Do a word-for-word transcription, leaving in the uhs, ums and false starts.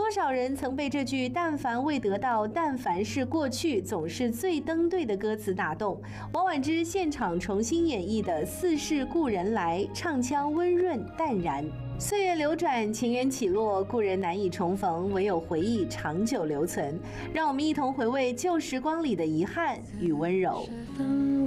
多少人曾被这句"但凡未得到，但凡是过去，总是最登对"的歌词打动。王菀之现场重新演绎的"似是故人来"，唱腔温润淡然。岁月流转，情缘起落，故人难以重逢，唯有回忆长久留存。让我们一同回味旧时光里的遗憾与温柔。